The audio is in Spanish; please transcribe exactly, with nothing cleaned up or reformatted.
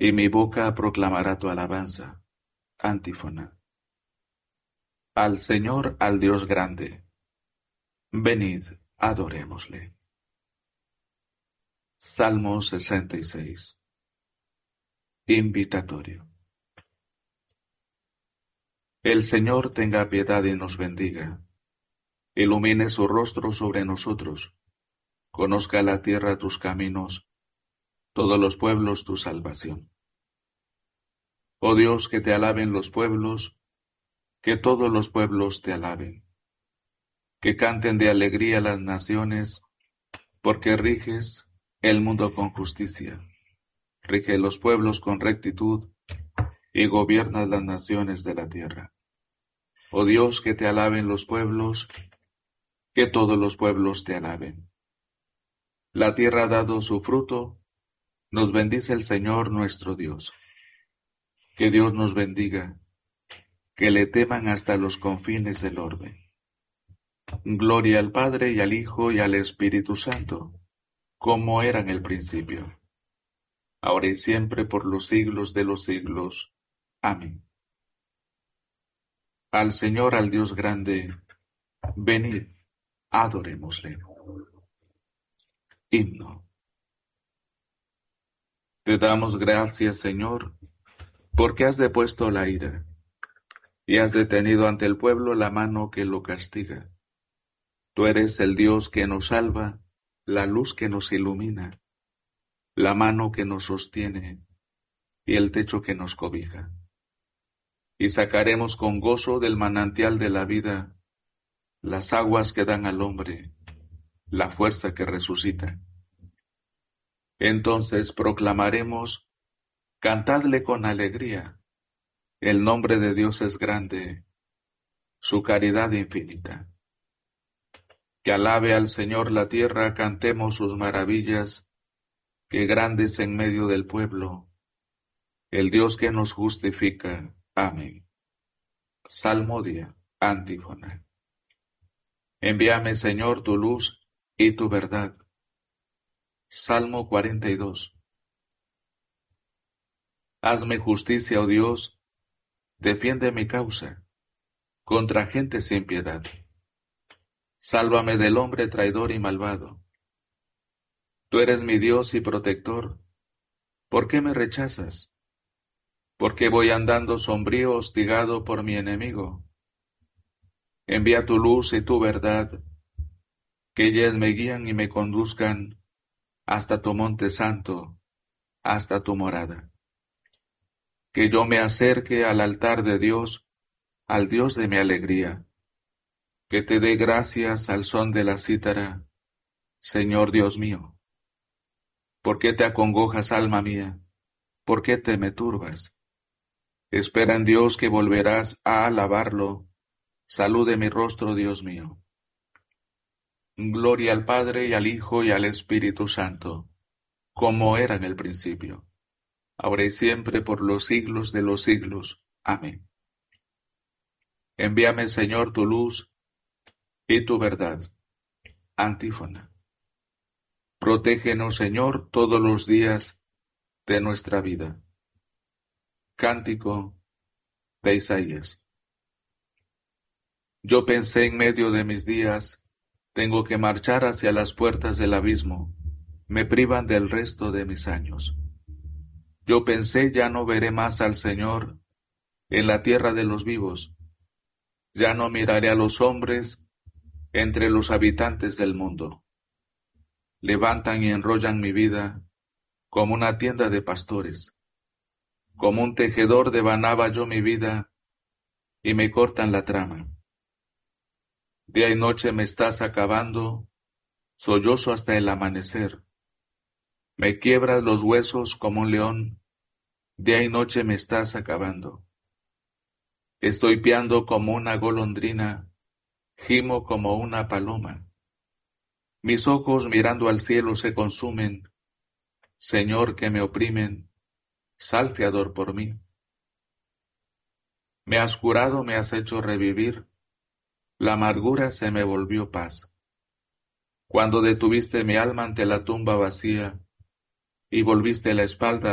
y mi boca proclamará tu alabanza. Antífona. Al Señor, al Dios grande, venid, adorémosle. Salmo sesenta y seis. Invitatorio. El Señor tenga piedad y nos bendiga. Ilumine su rostro sobre nosotros. Conozca la tierra tus caminos, todos los pueblos tu salvación. Oh Dios, que te alaben los pueblos, que todos los pueblos te alaben. Que canten de alegría las naciones, porque riges el mundo con justicia. Rige los pueblos con rectitud y gobiernas las naciones de la tierra. Oh Dios, que te alaben los pueblos, que todos los pueblos te alaben. La tierra ha dado su fruto, nos bendice el Señor nuestro Dios. Que Dios nos bendiga, que le teman hasta los confines del orbe. Gloria al Padre y al Hijo y al Espíritu Santo, como era en el principio, ahora y siempre por los siglos de los siglos. Amén. Al Señor, al Dios grande, venid, adorémosle. Himno. Te damos gracias, Señor, porque has depuesto la ira y has detenido ante el pueblo la mano que lo castiga. Tú eres el Dios que nos salva, la luz que nos ilumina, la mano que nos sostiene y el techo que nos cobija. Y sacaremos con gozo del manantial de la vida las aguas que dan al hombre, la fuerza que resucita. Entonces proclamaremos, cantadle con alegría, el nombre de Dios es grande, su caridad infinita. Que alabe al Señor la tierra, cantemos sus maravillas, que grande es en medio del pueblo, el Dios que nos justifica. Amén. Salmodia, antífona. Envíame, Señor, tu luz y tu verdad. Salmo cuarenta y dos. Hazme justicia, oh Dios, defiende mi causa contra gente sin piedad. Sálvame del hombre traidor y malvado. Tú eres mi Dios y protector. ¿Por qué me rechazas? ¿Por qué voy andando sombrío, hostigado por mi enemigo? Envía tu luz y tu verdad, que ellas me guían y me conduzcan hasta tu monte santo, hasta tu morada. Que yo me acerque al altar de Dios, al Dios de mi alegría. Que te dé gracias al son de la cítara, Señor Dios mío. ¿Por qué te acongojas, alma mía? ¿Por qué te me turbas? Espera en Dios que volverás a alabarlo. Salude mi rostro, Dios mío. Gloria al Padre y al Hijo y al Espíritu Santo, como era en el principio, ahora y siempre por los siglos de los siglos. Amén. Envíame, Señor, tu luz y tu verdad. Antífona. Protégenos, Señor, todos los días de nuestra vida. Cántico de Isaías. Yo pensé en medio de mis días, tengo que marchar hacia las puertas del abismo, me privan del resto de mis años. Yo pensé, ya no veré más al Señor en la tierra de los vivos, ya no miraré a los hombres entre los habitantes del mundo. Levantan y enrollan mi vida como una tienda de pastores. Como un tejedor devanaba yo mi vida y me cortan la trama. Día y noche me estás acabando, sollozo hasta el amanecer. Me quiebras los huesos como un león, día y noche me estás acabando. Estoy piando como una golondrina, gimo como una paloma. Mis ojos mirando al cielo se consumen. Señor, que me oprimen, sal fiador por mí. Me has curado, me has hecho revivir, la amargura se me volvió paz. Cuando detuviste mi alma ante la tumba vacía y volviste la espalda